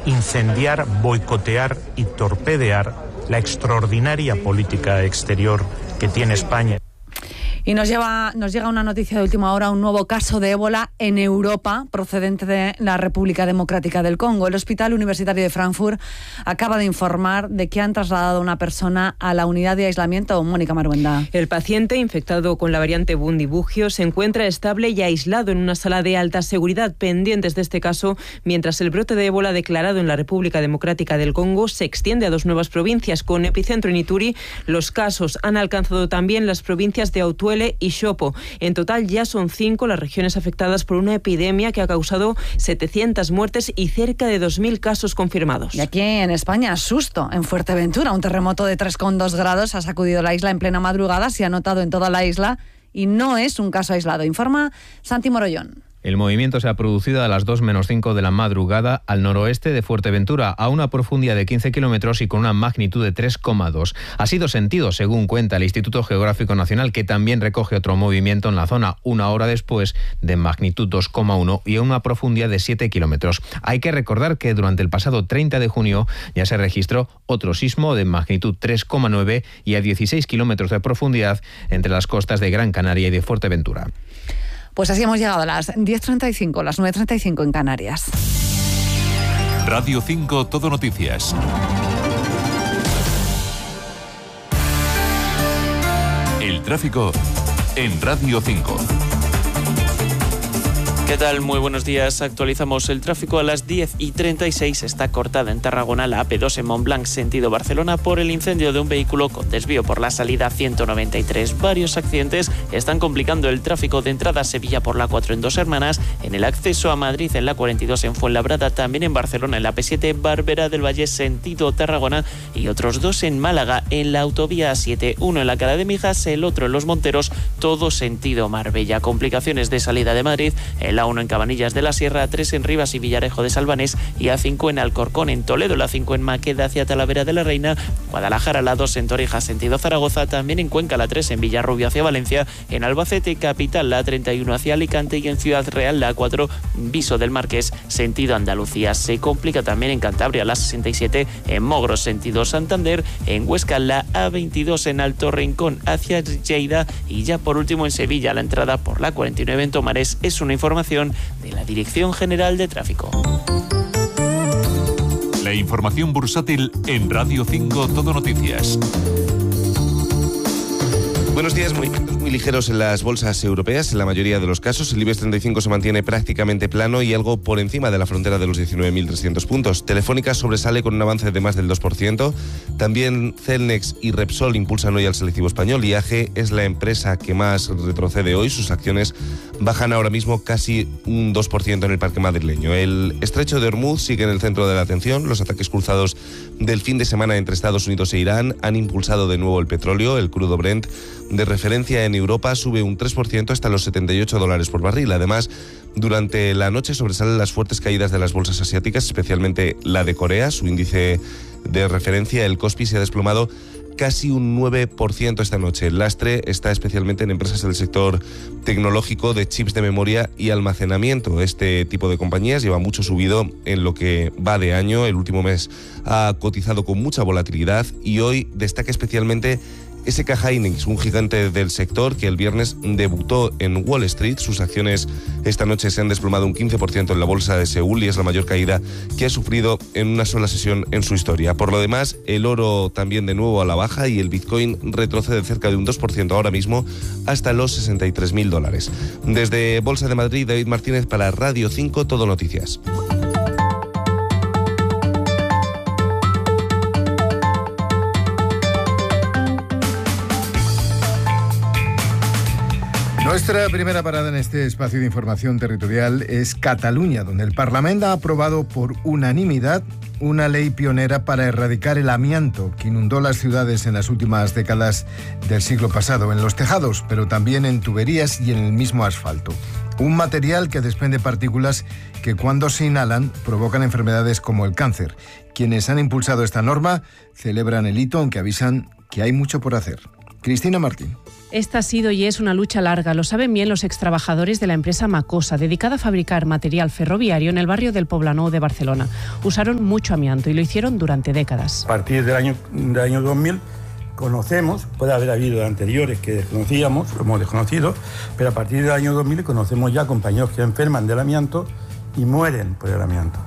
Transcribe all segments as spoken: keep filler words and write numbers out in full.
incendiar, boicotear y torpedear la extraordinaria política exterior que tiene España. Y nos, lleva, nos llega una noticia de última hora, un nuevo caso de ébola en Europa, procedente de la República Democrática del Congo. El Hospital Universitario de Frankfurt acaba de informar de que han trasladado a una persona a la unidad de aislamiento. Mónica Maruenda. El paciente, infectado con la variante Bundibugyo, se encuentra estable y aislado en una sala de alta seguridad, pendientes de este caso, mientras el brote de ébola declarado en la República Democrática del Congo se extiende a dos nuevas provincias, con epicentro en Ituri. Los casos han alcanzado también las provincias de Autuele y Chopo. En total ya son cinco las regiones afectadas por una epidemia que ha causado setecientas muertes y cerca de dos mil casos confirmados. Y aquí en España, susto. En Fuerteventura, un terremoto de tres coma dos grados ha sacudido la isla en plena madrugada. Se ha notado en toda la isla y no es un caso aislado, informa Santi Morollón. El movimiento se ha producido a las dos menos cinco de la madrugada al noroeste de Fuerteventura, a una profundidad de quince kilómetros y con una magnitud de tres coma dos. Ha sido sentido, según cuenta el Instituto Geográfico Nacional, que también recoge otro movimiento en la zona, una hora después, de magnitud dos coma uno y a una profundidad de siete kilómetros. Hay que recordar que durante el pasado treinta de junio ya se registró otro sismo de magnitud tres coma nueve y a dieciséis kilómetros de profundidad entre las costas de Gran Canaria y de Fuerteventura. Pues así hemos llegado a las diez treinta y cinco, las nueve treinta y cinco en Canarias. Radio cinco Todo Noticias. El tráfico en Radio cinco. ¿Qué tal? Muy buenos días. Actualizamos el tráfico a las diez y treinta y seis. Está cortada en Tarragona la A P dos en Montblanc, sentido Barcelona, por el incendio de un vehículo con desvío por la salida ciento noventa y tres. Varios accidentes están complicando el tráfico de entrada a Sevilla por la cuatro en Dos Hermanas, en el acceso a Madrid en la cuarenta y dos en Fuenlabrada, también en Barcelona en la A P siete, Barberá del Valle, sentido Tarragona, y otros dos en Málaga en la autovía A siete, uno en la Cala de Mijas, el otro en Los Monteros, todo sentido Marbella. Complicaciones de salida de Madrid en la A uno en Cabanillas de la Sierra, A tres en Rivas y Villarejo de Salvanés y A cinco en Alcorcón en Toledo, la cinco en Maqueda hacia Talavera de la Reina, Guadalajara, la dos en Torija sentido Zaragoza, también en Cuenca la tres en Villarrubio hacia Valencia, en Albacete capital la treinta y uno hacia Alicante y en Ciudad Real la cuatro Viso del Marqués sentido Andalucía. Se complica también en Cantabria la sesenta y siete en Mogros sentido Santander, en Huesca la A veintidós en Alto Rincón hacia Lleida y ya por último en Sevilla la entrada por la cuarenta y nueve en Tomares. Es una información de la Dirección General de Tráfico. La información bursátil en Radio cinco Todo Noticias. Buenos días. Movimientos muy ligeros en las bolsas europeas. En la mayoría de los casos, el IBEX treinta y cinco se mantiene prácticamente plano y algo por encima de la frontera de los diecinueve mil trescientos puntos. Telefónica sobresale con un avance de más del dos por ciento. También Celnex y Repsol impulsan hoy al selectivo español. I A G es la empresa que más retrocede hoy. Sus acciones bajan ahora mismo casi un dos por ciento en el parque madrileño. El estrecho de Hormuz sigue en el centro de la atención. Los ataques cruzados del fin de semana entre Estados Unidos e Irán han impulsado de nuevo el petróleo. El crudo Brent de referencia en Europa sube un tres por ciento hasta los setenta y ocho dólares por barril. Además, durante la noche sobresalen las fuertes caídas de las bolsas asiáticas, especialmente la de Corea. Su índice de referencia, el Kospi, se ha desplomado casi un nueve por ciento esta noche. El lastre está especialmente en empresas del sector tecnológico, de chips de memoria y almacenamiento. Este tipo de compañías lleva mucho subido en lo que va de año. El último mes ha cotizado con mucha volatilidad y hoy destaca especialmente S K Hynix, un gigante del sector que el viernes debutó en Wall Street. Sus acciones esta noche se han desplomado un quince por ciento en la bolsa de Seúl y es la mayor caída que ha sufrido en una sola sesión en su historia. Por lo demás, el oro también de nuevo a la baja y el Bitcoin retrocede cerca de un dos por ciento ahora mismo hasta los sesenta y tres mil dólares. Desde Bolsa de Madrid, David Martínez para Radio cinco Todo Noticias. Nuestra primera parada en este espacio de información territorial es Cataluña, donde el Parlamento ha aprobado por unanimidad una ley pionera para erradicar el amianto que inundó las ciudades en las últimas décadas del siglo pasado, en los tejados, pero también en tuberías y en el mismo asfalto. Un material que desprende partículas que cuando se inhalan provocan enfermedades como el cáncer. Quienes han impulsado esta norma celebran el hito, aunque avisan que hay mucho por hacer. Cristina Martín. Esta ha sido y es una lucha larga, lo saben bien los extrabajadores de la empresa Macosa, dedicada a fabricar material ferroviario en el barrio del Poblenou de Barcelona. Usaron mucho amianto y lo hicieron durante décadas. A partir del año, del año dos mil conocemos, puede haber habido anteriores que desconocíamos, lo hemos desconocido, pero a partir del año dos mil conocemos ya compañeros que enferman del amianto y mueren por el amianto.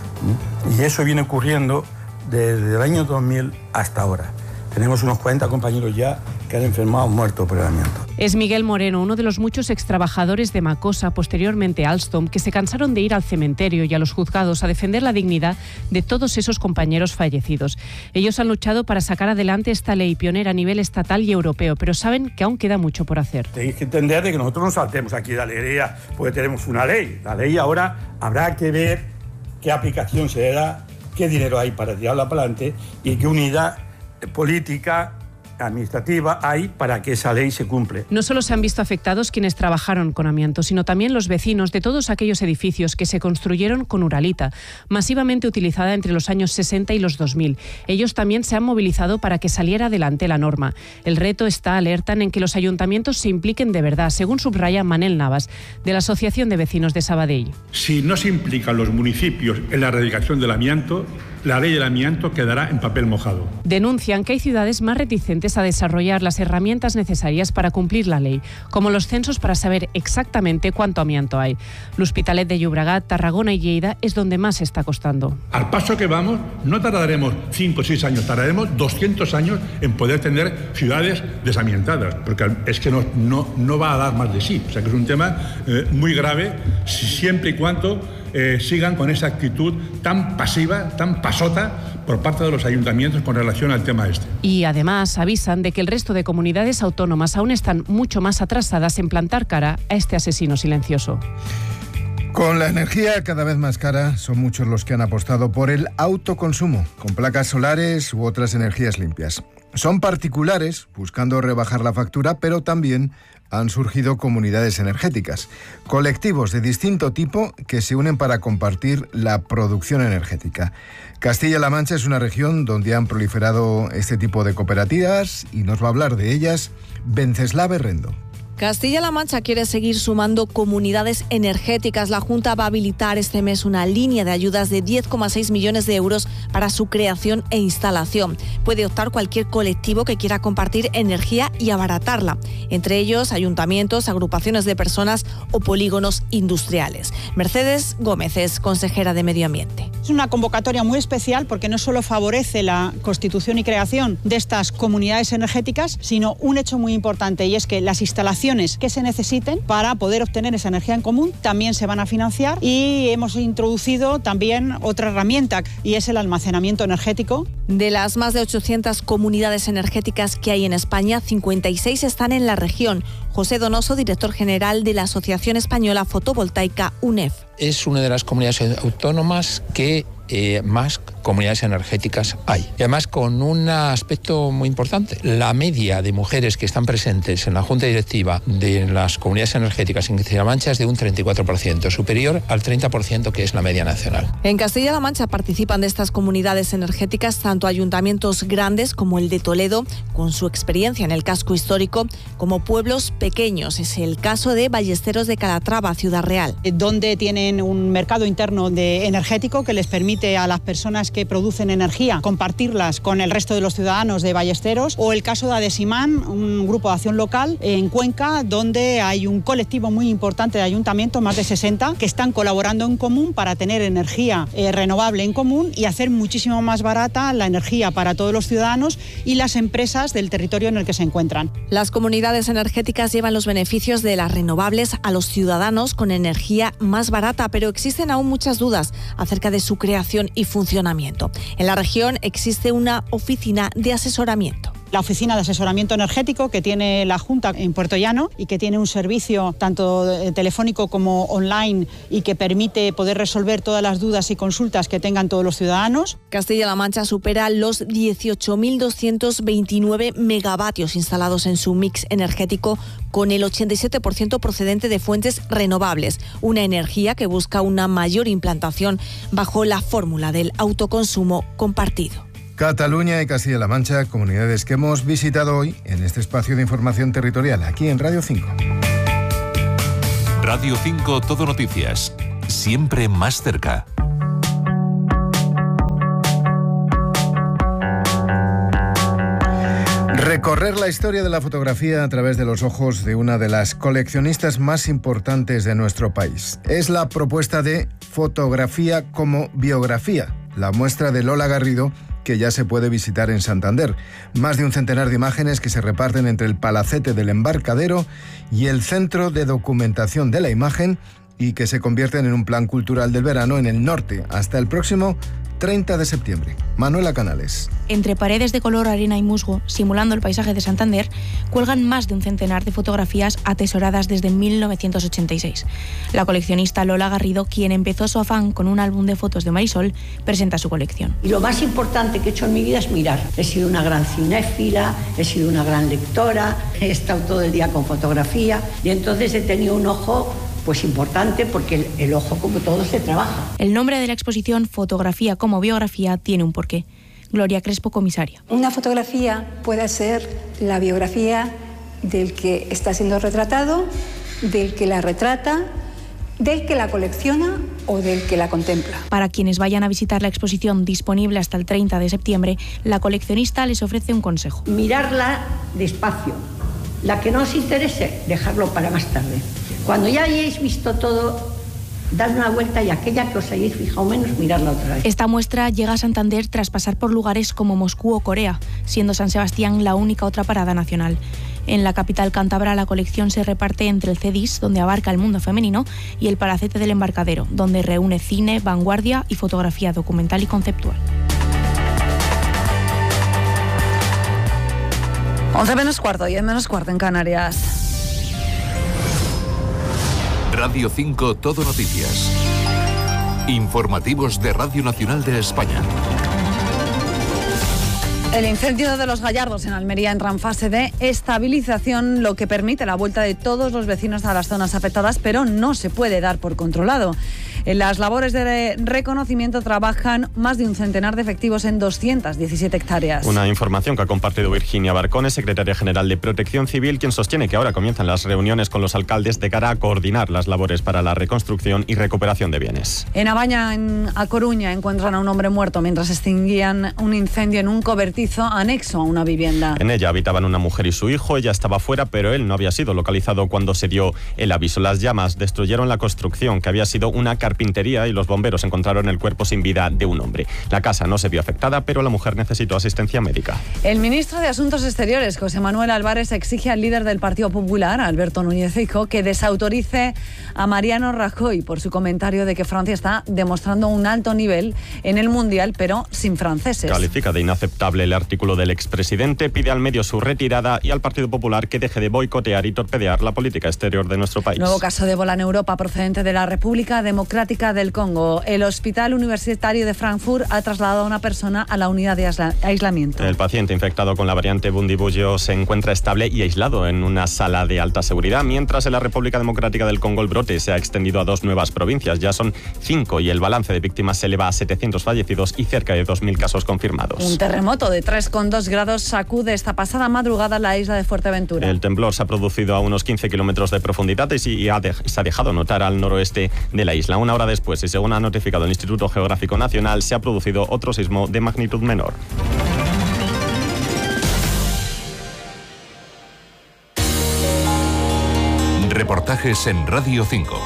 Y eso viene ocurriendo desde el año dos mil hasta ahora. Tenemos unos cuarenta compañeros ya que han enfermado o muerto por el amianto. Es Miguel Moreno, uno de los muchos extrabajadores de Macosa, posteriormente Alstom, que se cansaron de ir al cementerio y a los juzgados a defender la dignidad de todos esos compañeros fallecidos. Ellos han luchado para sacar adelante esta ley pionera a nivel estatal y europeo, pero saben que aún queda mucho por hacer. Tenéis que entender de que nosotros no saltemos aquí la ley, porque tenemos una ley. La ley ahora habrá que ver qué aplicación se da, qué dinero hay para tirarla para adelante y qué unidad política, administrativa hay para que esa ley se cumple. No solo se han visto afectados quienes trabajaron con amianto, sino también los vecinos de todos aquellos edificios que se construyeron con uralita, masivamente utilizada entre los años sesenta y los dos mil. Ellos también se han movilizado para que saliera adelante la norma. El reto está, alertan, en que los ayuntamientos se impliquen de verdad, según subraya Manel Navas, de la Asociación de Vecinos de Sabadell. Si no se implican los municipios en la erradicación del amianto, la ley del amianto quedará en papel mojado. Denuncian que hay ciudades más reticentes a desarrollar las herramientas necesarias para cumplir la ley, como los censos para saber exactamente cuánto amianto hay. L'Hospitalet de Llobregat, Tarragona y Lleida es donde más está costando. Al paso que vamos, no tardaremos cinco o seis años, tardaremos doscientos años en poder tener ciudades desamiantadas, porque es que no, no, no va a dar más de sí. O sea que es un tema eh, muy grave, siempre y cuando Eh, sigan con esa actitud tan pasiva, tan pasota por parte de los ayuntamientos con relación al tema este. Y además avisan de que el resto de comunidades autónomas aún están mucho más atrasadas en plantar cara a este asesino silencioso. Con la energía cada vez más cara, son muchos los que han apostado por el autoconsumo, con placas solares u otras energías limpias. Son particulares, buscando rebajar la factura, pero también han surgido comunidades energéticas, colectivos de distinto tipo que se unen para compartir la producción energética. Castilla-La Mancha es una región donde han proliferado este tipo de cooperativas y nos va a hablar de ellas Venceslava Rendo. Castilla-La Mancha quiere seguir sumando comunidades energéticas. La Junta va a habilitar este mes una línea de ayudas de diez coma seis millones de euros para su creación e instalación. Puede optar cualquier colectivo que quiera compartir energía y abaratarla, entre ellos ayuntamientos, agrupaciones de personas o polígonos industriales. Mercedes Gómez es consejera de Medio Ambiente. Es una convocatoria muy especial porque no solo favorece la constitución y creación de estas comunidades energéticas, sino un hecho muy importante, y es que las instalaciones que se necesiten para poder obtener esa energía en común también se van a financiar, y hemos introducido también otra herramienta, y es el almacenamiento energético. De las más de ochocientas comunidades energéticas que hay en España, cincuenta y seis están en la región. José Donoso, director general de la Asociación Española Fotovoltaica U N E F. Es una de las comunidades autónomas que eh, más comunidades energéticas hay. Y además con un aspecto muy importante. La media de mujeres que están presentes en la Junta Directiva de las comunidades energéticas en Castilla-La Mancha es de un treinta y cuatro por ciento, superior al treinta por ciento que es la media nacional. En Castilla-La Mancha participan de estas comunidades energéticas tanto ayuntamientos grandes como el de Toledo, con su experiencia en el casco histórico, como pueblos pequeños. Es el caso de Ballesteros de Calatrava, Ciudad Real. Donde tienen un mercado interno de energético que les permite a las personas que producen energía compartirlas con el resto de los ciudadanos de Ballesteros, o el caso de Adesimán, un grupo de acción local en Cuenca, donde hay un colectivo muy importante de ayuntamientos, más de sesenta, que están colaborando en común para tener energía eh, renovable en común y hacer muchísimo más barata la energía para todos los ciudadanos y las empresas del territorio en el que se encuentran. Las comunidades energéticas llevan los beneficios de las renovables a los ciudadanos con energía más barata, pero existen aún muchas dudas acerca de su creación y funcionamiento. En la región existe una oficina de asesoramiento. La oficina de asesoramiento energético que tiene la Junta en Puerto Llano y que tiene un servicio tanto telefónico como online y que permite poder resolver todas las dudas y consultas que tengan todos los ciudadanos. Castilla-La Mancha supera los dieciocho mil doscientos veintinueve megavatios instalados en su mix energético, con el ochenta y siete por ciento procedente de fuentes renovables, una energía que busca una mayor implantación bajo la fórmula del autoconsumo compartido. Cataluña y Castilla-La Mancha, comunidades que hemos visitado hoy en este espacio de información territorial, aquí en Radio cinco. Radio cinco Todo Noticias, siempre más cerca. Recorrer la historia de la fotografía a través de los ojos de una de las coleccionistas más importantes de nuestro país. Es la propuesta de Fotografía como Biografía, la muestra de Lola Garrido, que ya se puede visitar en Santander. Más de un centenar de imágenes que se reparten entre el Palacete del Embarcadero y el Centro de Documentación de la Imagen y que se convierten en un plan cultural del verano en el norte, hasta el próximo treinta de septiembre. Manuela Canales. Entre paredes de color arena y musgo, simulando el paisaje de Santander, cuelgan más de un centenar de fotografías atesoradas desde mil novecientos ochenta y seis. La coleccionista Lola Garrido, quien empezó su afán con un álbum de fotos de Marisol, presenta su colección. Y lo más importante que he hecho en mi vida es mirar. He sido una gran cinéfila, he sido una gran lectora, he estado todo el día con fotografía y entonces he tenido un ojo pues importante, porque el, el ojo, como todo, se trabaja. El nombre de la exposición, Fotografía como Biografía, tiene un porqué. Gloria Crespo, comisaria. Una fotografía puede ser la biografía del que está siendo retratado, del que la retrata, del que la colecciona o del que la contempla. Para quienes vayan a visitar la exposición, disponible hasta el treinta de septiembre, la coleccionista les ofrece un consejo. Mirarla despacio. La que no os interese, dejarlo para más tarde. Cuando ya hayáis visto todo, dar una vuelta y aquella que os hayáis fijado menos, mirarla otra vez. Esta muestra llega a Santander tras pasar por lugares como Moscú o Corea, siendo San Sebastián la única otra parada nacional. En la capital cántabra, la colección se reparte entre el CEDIS, donde abarca el mundo femenino, y el Palacete del Embarcadero, donde reúne cine, vanguardia y fotografía documental y conceptual. once menos cuarto, diez menos cuarto en Canarias. Radio cinco Todo Noticias. Informativos de Radio Nacional de España. El incendio de Los Gallardos en Almería entra en fase de estabilización, lo que permite la vuelta de todos los vecinos a las zonas afectadas, pero no se puede dar por controlado. En las labores de reconocimiento trabajan más de un centenar de efectivos en doscientas diecisiete hectáreas. Una información que ha compartido Virginia Barcones, secretaria general de Protección Civil, quien sostiene que ahora comienzan las reuniones con los alcaldes de cara a coordinar las labores para la reconstrucción y recuperación de bienes. En Abaña, en A Coruña, encuentran a un hombre muerto mientras extinguían un incendio en un cobertizo anexo a una vivienda. En ella habitaban una mujer y su hijo. Ella estaba fuera, pero él no había sido localizado cuando se dio el aviso. Las llamas destruyeron la construcción, que había sido una carpintería, y los bomberos encontraron el cuerpo sin vida de un hombre. La casa no se vio afectada, pero la mujer necesitó asistencia médica. El ministro de Asuntos Exteriores, José Manuel Álvarez, exige al líder del Partido Popular, Alberto Núñez Feijóo, que desautorice a Mariano Rajoy por su comentario de que Francia está demostrando un alto nivel en el Mundial, pero sin franceses. Califica de inaceptable el artículo del expresidente, pide al medio su retirada y al Partido Popular que deje de boicotear y torpedear la política exterior de nuestro país. Nuevo caso de ébola en Europa procedente de la República Democrática del Congo. El Hospital Universitario de Frankfurt ha trasladado a una persona a la unidad de aislamiento. El paciente infectado con la variante Bundibugyo se encuentra estable y aislado en una sala de alta seguridad, mientras en la República Democrática del Congo el brote se ha extendido a dos nuevas provincias. Ya son cinco y el balance de víctimas se eleva a setecientos fallecidos y cerca de dos mil casos confirmados. Un terremoto de tres coma dos grados sacude esta pasada madrugada la isla de Fuerteventura. El temblor se ha producido a unos quince kilómetros de profundidad y ha de, se ha dejado notar al noroeste de la isla. Una hora después, y según ha notificado el Instituto Geográfico Nacional, se ha producido otro sismo de magnitud menor. Reportajes en Radio cinco.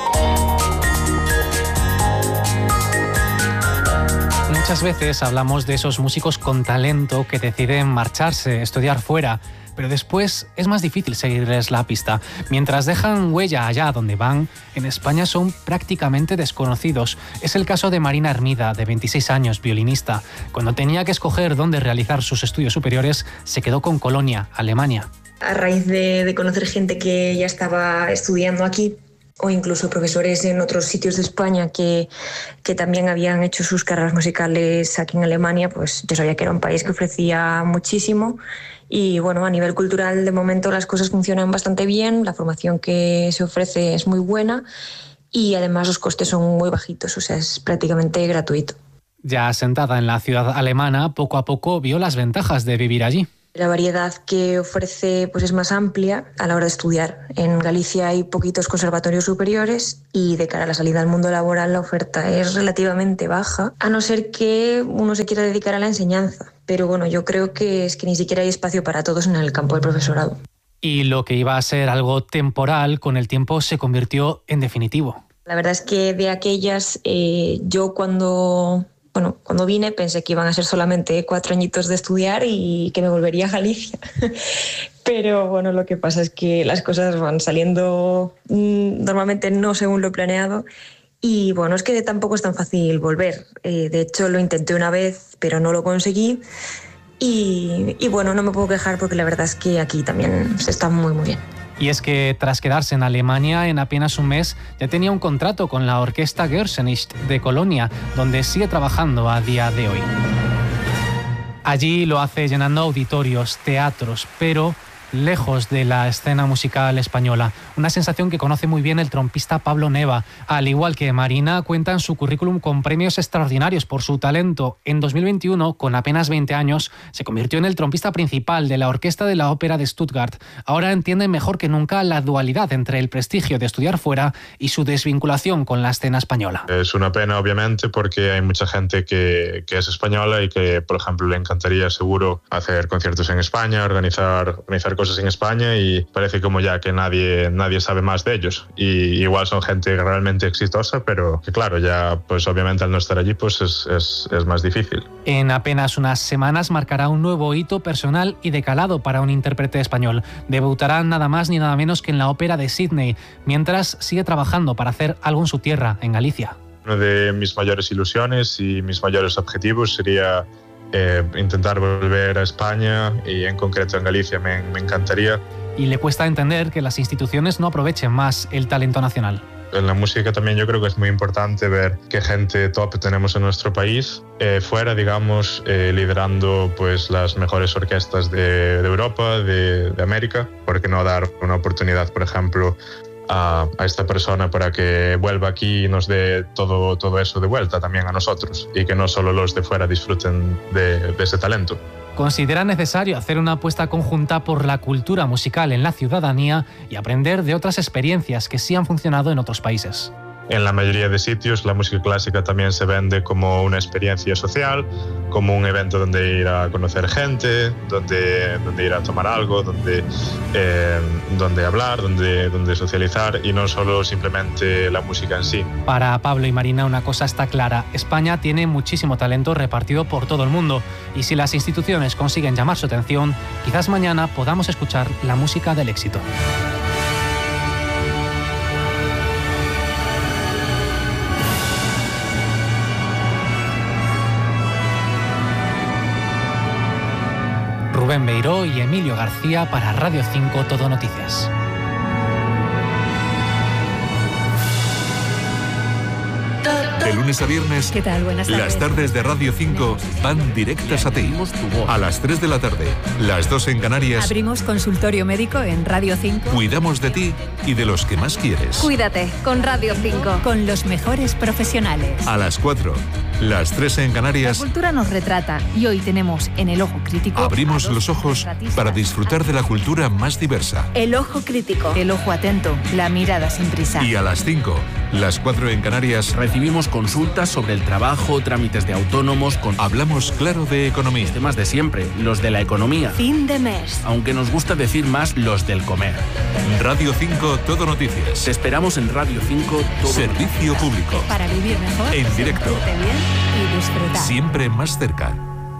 Muchas veces hablamos de esos músicos con talento que deciden marcharse, estudiar fuera, pero después es más difícil seguirles la pista. Mientras dejan huella allá donde van, en España son prácticamente desconocidos. Es el caso de Marina Hermida, de veintiséis años, violinista. Cuando tenía que escoger dónde realizar sus estudios superiores, se quedó con Colonia, Alemania. A raíz de, de conocer gente que ya estaba estudiando aquí, o incluso profesores en otros sitios de España que, que también habían hecho sus carreras musicales aquí en Alemania, pues yo sabía que era un país que ofrecía muchísimo. Y bueno, a nivel cultural de momento las cosas funcionan bastante bien, la formación que se ofrece es muy buena y además los costes son muy bajitos, o sea, es prácticamente gratuito. Ya asentada en la ciudad alemana, poco a poco vio las ventajas de vivir allí. La variedad que ofrece pues es más amplia a la hora de estudiar. En Galicia hay poquitos conservatorios superiores y de cara a la salida al mundo laboral la oferta es relativamente baja, a no ser que uno se quiera dedicar a la enseñanza. Pero bueno, yo creo que es que ni siquiera hay espacio para todos en el campo del profesorado. Y lo que iba a ser algo temporal, con el tiempo se convirtió en definitivo. La verdad es que de aquellas, eh, yo cuando... Bueno, cuando vine pensé que iban a ser solamente cuatro añitos de estudiar y que me volvería a Galicia. Pero bueno, lo que pasa es que las cosas van saliendo mmm, normalmente no según lo planeado. Y bueno, es que tampoco es tan fácil volver. Eh, de hecho, lo intenté una vez, pero no lo conseguí. Y, y bueno, no me puedo quejar porque la verdad es que aquí también se está muy, muy bien. Y es que tras quedarse en Alemania en apenas un mes ya tenía un contrato con la Orquesta Gershonicht de Colonia, donde sigue trabajando a día de hoy. Allí lo hace llenando auditorios, teatros, pero lejos de la escena musical española. Una sensación que conoce muy bien el trompista Pablo Neva. Al igual que Marina, cuenta en su currículum con premios extraordinarios por su talento. En dos mil veintiuno, con apenas veinte años, se convirtió en el trompista principal de la Orquesta de la Ópera de Stuttgart. Ahora entiende mejor que nunca la dualidad entre el prestigio de estudiar fuera y su desvinculación con la escena española. Es una pena, obviamente, porque hay mucha gente que, que es española y que, por ejemplo, le encantaría seguro hacer conciertos en España, organizar, organizar cosas en España, y parece como ya que nadie, nadie sabe más de ellos. Y igual son gente realmente exitosa, pero que claro, ya pues obviamente al no estar allí pues es, es, es más difícil. En apenas unas semanas marcará un nuevo hito personal y de calado para un intérprete español. Debutará nada más ni nada menos que en la Ópera de Sydney, mientras sigue trabajando para hacer algo en su tierra, en Galicia. Una de mis mayores ilusiones y mis mayores objetivos sería Eh, intentar volver a España, y en concreto en Galicia me, me encantaría. Y le cuesta entender que las instituciones no aprovechen más el talento nacional. En la música también yo creo que es muy importante ver qué gente top tenemos en nuestro país, eh, fuera, digamos, eh, liderando pues las mejores orquestas de, de Europa, de, de América. ¿Por qué no dar una oportunidad, por ejemplo, A, a esta persona para que vuelva aquí y nos dé todo, todo eso de vuelta también a nosotros, y que no solo los de fuera disfruten de, de ese talento? Considera necesario hacer una apuesta conjunta por la cultura musical en la ciudadanía y aprender de otras experiencias que sí han funcionado en otros países. En la mayoría de sitios la música clásica también se vende como una experiencia social, como un evento donde ir a conocer gente, donde, donde ir a tomar algo, donde, eh, donde hablar, donde, donde socializar, y no solo simplemente la música en sí. Para Pablo y Marina una cosa está clara: España tiene muchísimo talento repartido por todo el mundo, y si las instituciones consiguen llamar su atención, quizás mañana podamos escuchar la música del éxito. Rubén Beiró y Emilio García para Radio cinco Todo Noticias. De lunes a viernes, ¿Qué tal? Buenas tardes. las tardes de Radio cinco van directas a ti. A las tres de la tarde, las dos en Canarias, Abrimos consultorio médico en Radio cinco. cuidamos de ti y de los que más quieres. Cuídate con Radio cinco. Con los mejores profesionales. A las cuatro, las tres en Canarias, La cultura nos retrata y hoy tenemos en El Ojo Crítico abrimos los ojos para disfrutar de la cultura más diversa. El Ojo Crítico. El ojo atento, la mirada sin prisa. Y a las cinco, las cuatro en Canarias, recibimos consultas sobre el trabajo, trámites de autónomos, con... hablamos claro de economía. temas de siempre, los de la economía. Fin de mes. Aunque nos gusta decir más los del comer. Radio cinco Todo Noticias. Te esperamos en Radio cinco Todo Servicio Noticias. público. Para vivir mejor, En directo. sentirte bien y disfrutar. Siempre más cerca.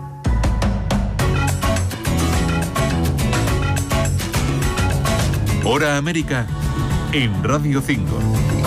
Hora América en Radio cinco.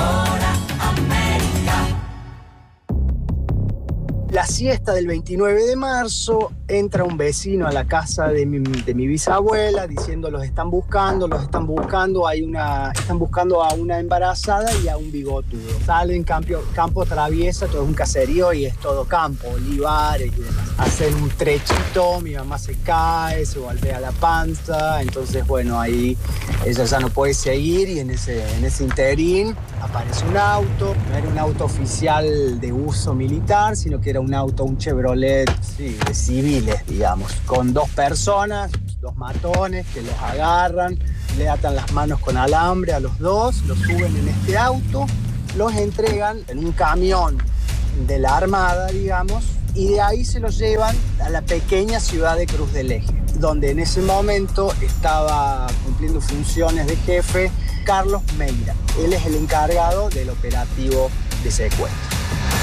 La siesta del veintinueve de marzo, entra un vecino a la casa de mi, de mi bisabuela diciendo: los están buscando, los están buscando, hay una, están buscando a una embarazada y a un bigotudo. Salen campo, campo traviesa, todo es un caserío y es todo campo, olivares y demás. Hacen un trechito, mi mamá se cae, se golpea la panza, entonces bueno, ahí ella ya no puede seguir, y en ese, en ese interín aparece un auto. No era un auto oficial de uso militar, sino que era un un auto, un Chevrolet, sí, de civiles, digamos, con dos personas, dos matones que los agarran, le atan las manos con alambre a los dos, los suben en este auto, los entregan en un camión de la Armada, digamos, y de ahí se los llevan a la pequeña ciudad de Cruz del Eje, donde en ese momento estaba cumpliendo funciones de jefe Carlos Meira. Él es el encargado del operativo de secuestro.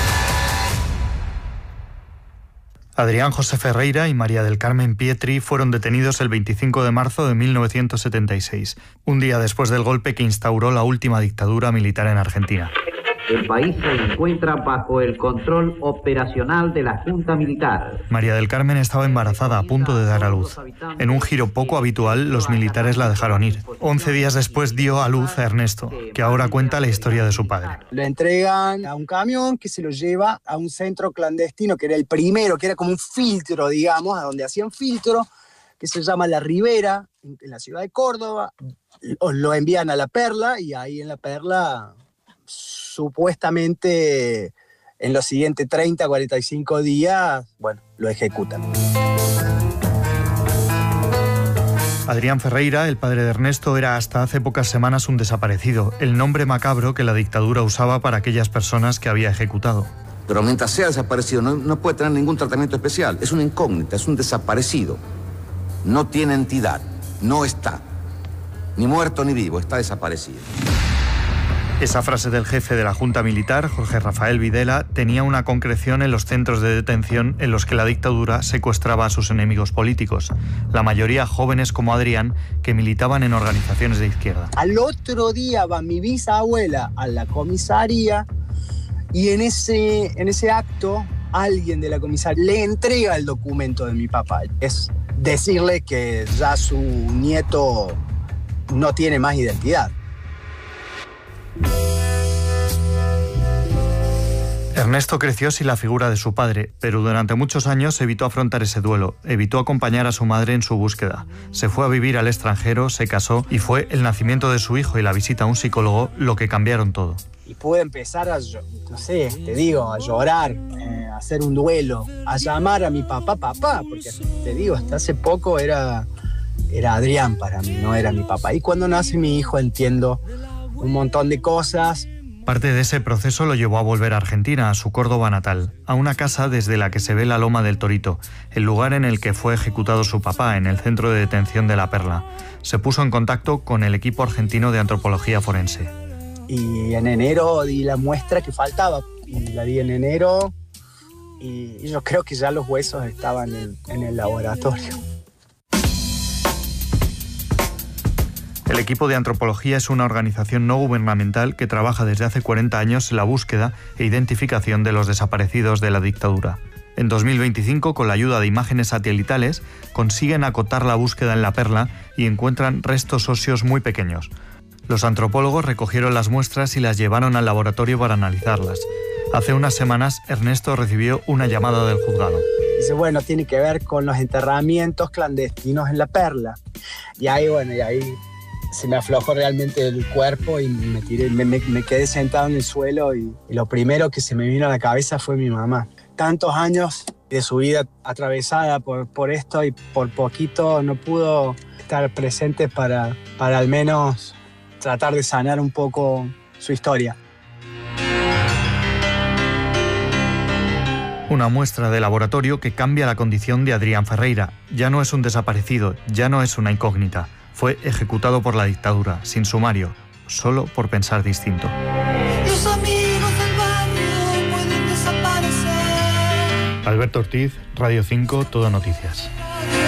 Adrián José Ferreira y María del Carmen Pietri fueron detenidos el veinticinco de marzo de mil novecientos setenta y seis, un día después del golpe que instauró la última dictadura militar en Argentina. El país se encuentra bajo el control operacional de la Junta Militar. María del Carmen estaba embarazada, a punto de dar a luz. En un giro poco habitual, los militares la dejaron ir. Once días después dio a luz a Ernesto, que ahora cuenta la historia de su padre. Le entregan a un camión que se lo lleva a un centro clandestino, que era el primero, que era como un filtro, digamos, a donde hacían filtro, que se llama La Ribera, en la ciudad de Córdoba. Lo envían a La Perla y ahí en La Perla, supuestamente en los siguientes treinta, cuarenta y cinco días, bueno, lo ejecutan. Adrián Ferreira, el padre de Ernesto, era hasta hace pocas semanas un desaparecido, el nombre macabro que la dictadura usaba para aquellas personas que había ejecutado. Pero mientras sea desaparecido no, no puede tener ningún tratamiento especial, es una incógnita, es un desaparecido. No tiene entidad, no está, ni muerto ni vivo, está desaparecido. Esa frase del jefe de la Junta Militar, Jorge Rafael Videla, tenía una concreción en los centros de detención en los que la dictadura secuestraba a sus enemigos políticos, la mayoría jóvenes como Adrián, que militaban en organizaciones de izquierda. Al otro día va mi bisabuela a la comisaría y en ese, en ese acto alguien de la comisaría le entrega el documento de mi papá. Es decirle que ya su nieto no tiene más identidad. Ernesto creció sin la figura de su padre, pero durante muchos años evitó afrontar ese duelo, evitó acompañar a su madre en su búsqueda. Se fue a vivir al extranjero, se casó y fue el nacimiento de su hijo y la visita a un psicólogo lo que cambiaron todo. Y pude empezar a, no sé, te digo, a llorar, eh, a hacer un duelo, a llamar a mi papá papá, porque te digo, hasta hace poco era, era Adrián para mí, no era mi papá. Y cuando nace mi hijo entiendo un montón de cosas. Parte de ese proceso lo llevó a volver a Argentina, a su Córdoba natal, a una casa desde la que se ve la Loma del Torito, el lugar en el que fue ejecutado su papá, en el centro de detención de La Perla. Se puso en contacto con el equipo argentino de antropología forense. Y en enero di la muestra que faltaba, y la di en enero, y yo creo que ya los huesos estaban en, en el laboratorio. El equipo de antropología es una organización no gubernamental que trabaja desde hace cuarenta años en la búsqueda e identificación de los desaparecidos de la dictadura. En dos mil veinticinco, con la ayuda de imágenes satelitales, consiguen acotar la búsqueda en La Perla y encuentran restos óseos muy pequeños. Los antropólogos recogieron las muestras y las llevaron al laboratorio para analizarlas. Hace unas semanas, Ernesto recibió una llamada del juzgado. Dice, bueno, tiene que ver con los enterramientos clandestinos en La Perla. Y ahí, bueno, y ahí se me aflojó realmente el cuerpo y me, tiré, me, me, me quedé sentado en el suelo y, y lo primero que se me vino a la cabeza fue mi mamá. Tantos años de su vida atravesada por, por esto y por poquito no pudo estar presente para, para al menos tratar de sanar un poco su historia. Una muestra de laboratorio que cambia la condición de Adrián Ferreira. Ya no es un desaparecido, ya no es una incógnita. Fue ejecutado por la dictadura, sin sumario, solo por pensar distinto. Los amigos del barrio pueden desaparecer. Alberto Ortiz, Radio cinco, Todo Noticias.